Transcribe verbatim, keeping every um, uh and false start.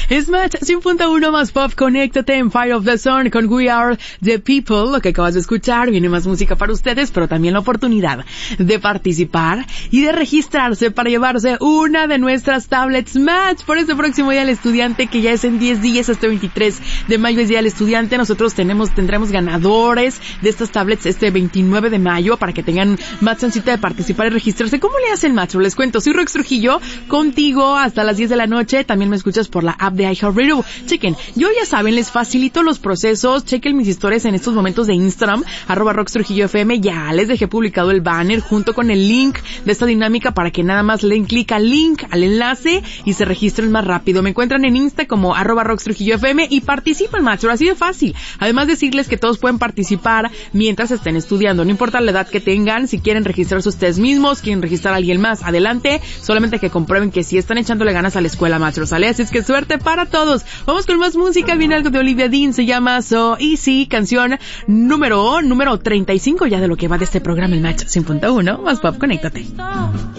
Smash cien punto uno más pop, conéctate en Fire of the Sun con We Are the People. Lo que acabas de escuchar, viene más música para ustedes, pero también la oportunidad de participar y de registrarse para llevarse una de nuestras tablets Smash por este próximo Día del Estudiante, que ya es en diez días, este veintitrés de mayo es Día del Estudiante. Nosotros tenemos, tendremos ganadores de estas tablets este veintinueve de mayo para que tengan más chancita de participar y registrarse. ¿Cómo le hacen, macho? Les cuento, soy Rox Trujillo, contigo hasta las diez de la noche. También me escuchas por la app de iHeartRadio. Chequen, yo ya saben, les facilito los procesos. Chequen mis historias en estos momentos de Instagram, arroba Rox Trujillo F M. Ya les dejé publicado el banner junto con el link de esta dinámica para que nada más le den clic al link, al enlace y se registren más rápido. Me encuentran en Insta como arroba Rox Trujillo F M y participan, macho. Así de fácil. Además, decirles que todos pueden participar mientras estén estudiando. No importa la edad que tengan, si quieren registrarse ustedes mismos, quieren registrar a alguien más, adelante. Solamente que comprueben que sí están echándole ganas a la escuela, macho, ¿sale? Así es que suerte para todos. Vamos con más música. Viene algo de Olivia Dean, se llama So Easy, canción número, número treinta y cinco ya de lo que va de este programa, el Match cien punto uno, más pop, conéctate.